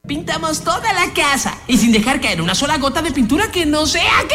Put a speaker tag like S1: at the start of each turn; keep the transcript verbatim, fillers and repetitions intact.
S1: Pintamos toda la casa y sin dejar caer una sola gota de pintura que no sea que...